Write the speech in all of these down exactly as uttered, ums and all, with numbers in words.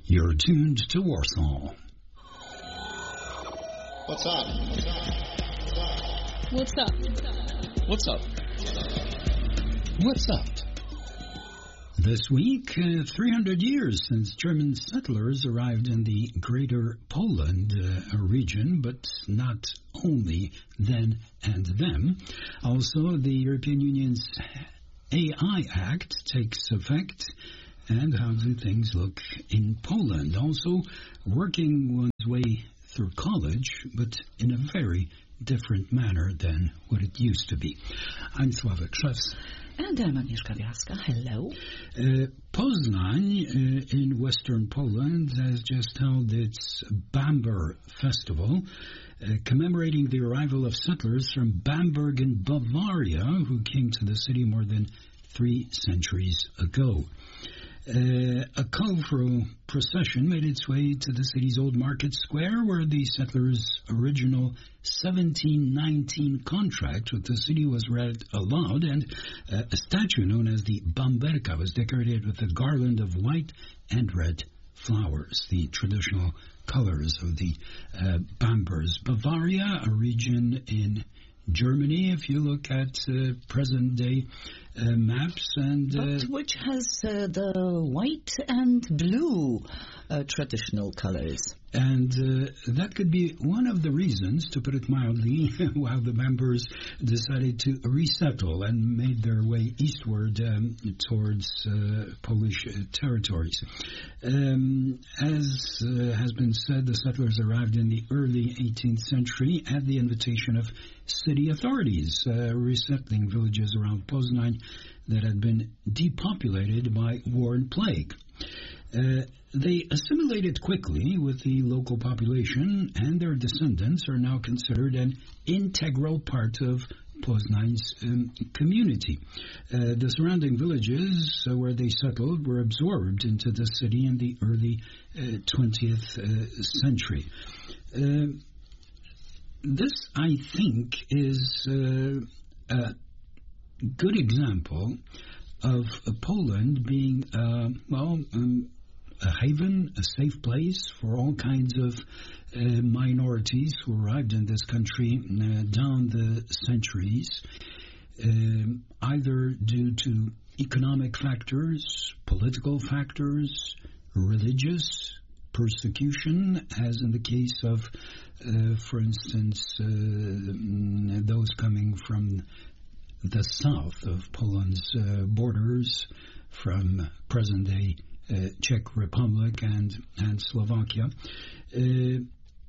You're tuned to Warsaw. What's up? What's up? What's up? What's up? This week, uh, three hundred years since German settlers arrived in the Greater Poland uh, region, but not only then and them. Also, the European Union's A I Act takes effect. And how do things look in Poland? Also, working one's way through college, but in a very different manner than what it used to be. I'm Sławek Szewski. And I'm Agnieszka Wiaska. Hello. Uh, Poznań uh, in western Poland has just held its Bamber Festival, uh, commemorating the arrival of settlers from Bamberg in Bavaria, who came to the city more than three centuries ago. Uh, a colorful procession made its way to the city's old market square, where the settlers' original seventeen nineteen contract with the city was read aloud, and uh, a statue known as the Bamberka was decorated with a garland of white and red flowers, the traditional colors of the uh, Bambers. Bavaria, a region in Germany, if you look at uh, present-day uh, maps, and uh, but which has uh, the white and blue uh, traditional colors. And uh, that could be one of the reasons, to put it mildly, why the members decided to resettle and made their way eastward um, towards uh, Polish uh, territories. Um, as uh, has been said, the settlers arrived in the early eighteenth century at the invitation of city authorities, uh, resettling villages around Poznań that had been depopulated by war and plague. Uh, they assimilated quickly with the local population, and their descendants are now considered an integral part of Poznań's um, community. Uh, the surrounding villages uh, where they settled were absorbed into the city in the early uh, twentieth uh, century. Uh, this, I think, is uh, a good example of uh, Poland being, uh, well, um, a haven, a safe place for all kinds of uh, minorities who arrived in this country uh, down the centuries, um, either due to economic factors, political factors, religious persecution, as in the case of, uh, for instance, uh, those coming from the south of Poland's uh, borders, from present-day uh, Czech Republic and, and Slovakia. Uh,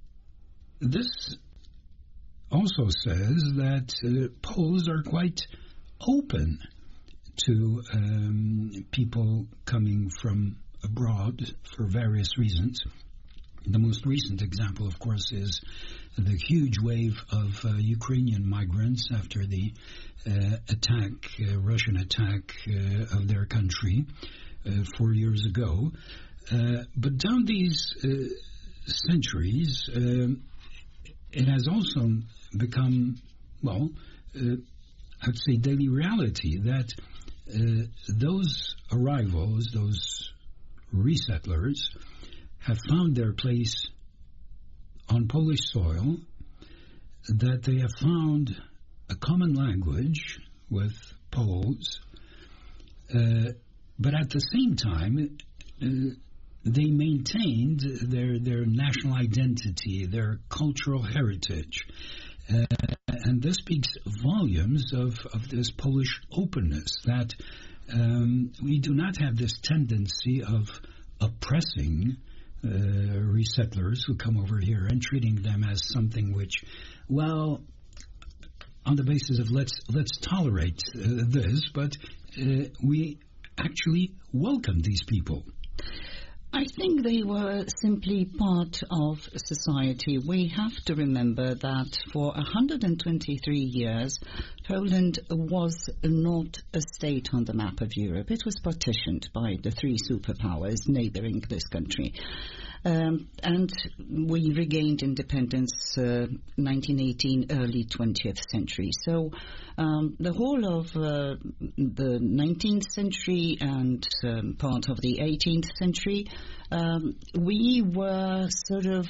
this also says that uh, Poles are quite open to um, people coming from abroad for various reasons. The most recent example, of course, is the huge wave of uh, Ukrainian migrants after the uh, attack, uh, Russian attack uh, of their country uh, four years ago. Uh, but down these uh, centuries, uh, it has also become, well, uh, I'd say daily reality that uh, those arrivals, those resettlers, have found their place on Polish soil, that they have found a common language with Poles, uh, but at the same time, uh, they maintained their their national identity, their cultural heritage. Uh, and this speaks volumes of, of this Polish openness, that um, we do not have this tendency of oppressing uh, resettlers who come over here and treating them as something which, well, on the basis of let's let's tolerate uh, this, but uh, we actually welcome these people. I think they were simply part of society. We have to remember that for one hundred twenty-three years, Poland was not a state on the map of Europe. It was partitioned by the three superpowers neighboring this country. Um, and we regained independence uh, nineteen eighteen, early twentieth century. So um, the whole of uh, the nineteenth century and um, part of the eighteenth century um, we were sort of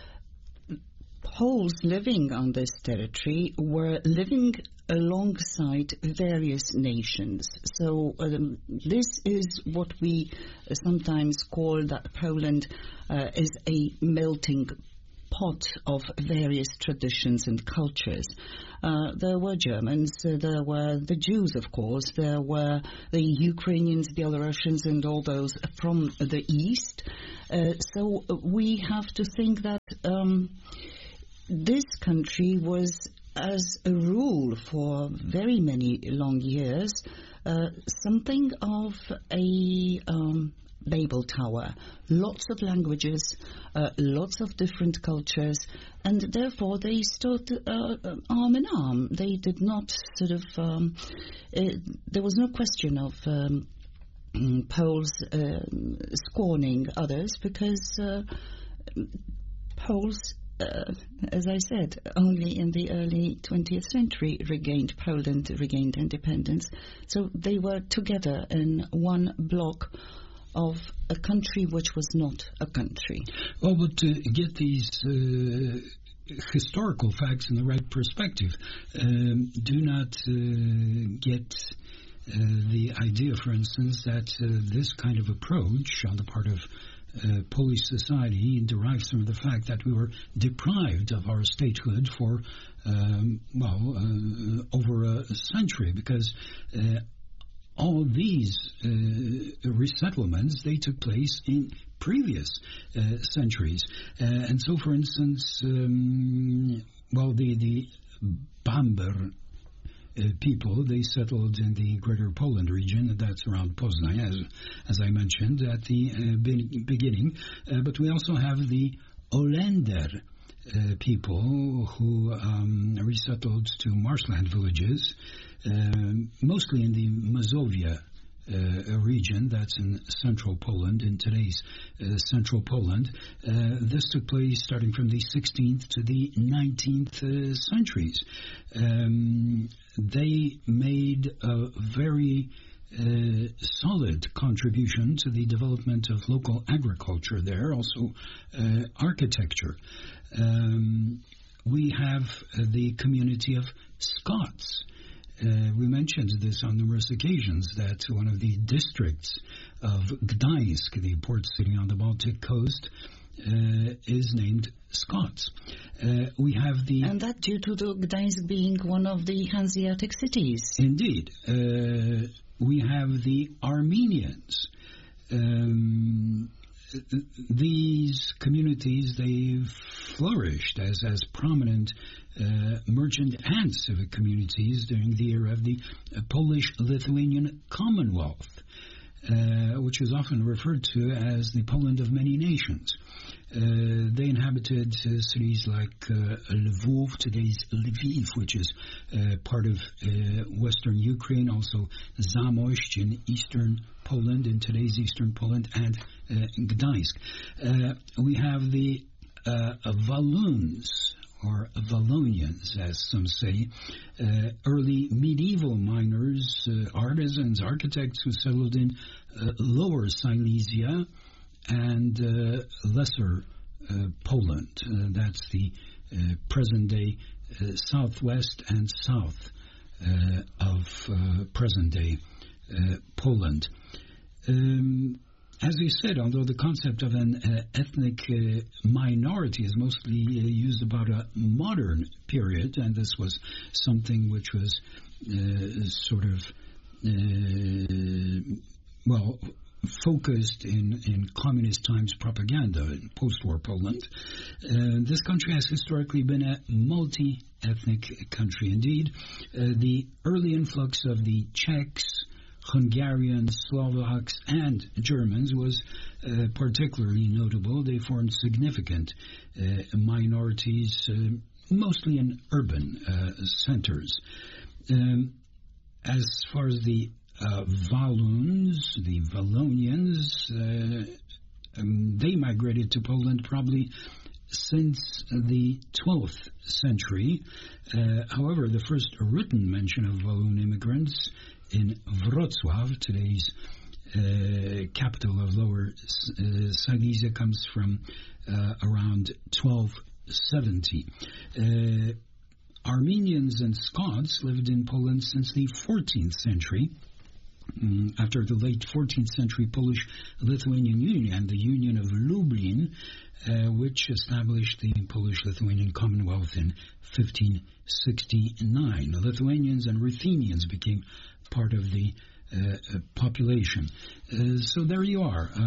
Poles living on this territory were living alongside various nations. So um, this is what we sometimes call that Poland uh, is a melting pot of various traditions and cultures. Uh, there were Germans, uh, there were the Jews, of course, there were the Ukrainians, Belarusians, and all those from the east. Uh, so we have to think that um, this country was, as a rule for very many long years, uh, something of a um, Babel Tower. Lots of languages, uh, lots of different cultures, and therefore they stood uh, arm in arm. They did not sort of, um, it, there was no question of um, Poles uh, scorning others, because uh, Poles, Uh, as I said, only in the early twentieth century regained Poland, regained independence. So they were together in one block of a country which was not a country. Well, but to get these uh, historical facts in the right perspective, um, do not uh, get uh, the idea, for instance, that uh, this kind of approach on the part of Uh, Polish society derives from the fact that we were deprived of our statehood for, um, well, uh, over a century, because uh, all these uh, resettlements, they took place in previous uh, centuries. Uh, and so, for instance, um, well, the, the Bamber Uh, people, they settled in the Greater Poland region, that's around Poznań, as, as I mentioned at the uh, be- beginning. Uh, but we also have the Olender uh, people who um, resettled to marshland villages, uh, mostly in the Mazovia Uh, region, that's in central Poland, in today's uh, central Poland. Uh, this took place starting from the sixteenth to the nineteenth uh, centuries. Um, they made a very uh, solid contribution to the development of local agriculture there, also uh, architecture. Um, we have uh, the community of Scots. Uh, we mentioned this on numerous occasions, that one of the districts of Gdańsk, the port city on the Baltic coast, uh, is named Scots. Uh, we have the... And that due to the Gdańsk being one of the Hanseatic cities. Indeed. Uh, we have the Armenians. Um, these communities, they've flourished as, as prominent Uh, merchant and civic communities during the era of the uh, Polish-Lithuanian Commonwealth, uh, which is often referred to as the Poland of many nations. Uh, they inhabited uh, cities like uh, Lvov, today's Lviv, which is uh, part of uh, western Ukraine, also Zamość in eastern Poland, in today's eastern Poland, and uh, Gdańsk. Uh, we have the uh, Walloons, or Wallonians, as some say, uh, early medieval miners, uh, artisans, architects who settled in uh, Lower Silesia and uh, Lesser uh, Poland. Uh, that's the uh, present-day uh, southwest and south uh, of uh, present-day uh, Poland. Um, As we said, although the concept of an uh, ethnic uh, minority is mostly uh, used about a modern period, and this was something which was uh, sort of, uh, well, focused in, in communist times propaganda in post-war Poland. Uh, this country has historically been a multi-ethnic country indeed. Uh, the early influx of the Czechs, Hungarians, Slovaks, and Germans was uh, particularly notable. They formed significant uh, minorities, uh, mostly in urban uh, centers. Um, as far as the uh, Walloons, the Wallonians, uh, um, they migrated to Poland probably since the twelfth century. Uh, however, the first written mention of Walloon immigrants in Wrocław, today's uh, capital of Lower uh, Silesia comes from uh, around twelve seventy. Uh, Armenians and Scots lived in Poland since the fourteenth century. Mm, after the late fourteenth century Polish-Lithuanian Union and the Union of Lublin, uh, which established the Polish-Lithuanian Commonwealth in fifteen sixty-nine. The Lithuanians and Ruthenians became part of the uh, population. Uh, so there you are. Uh,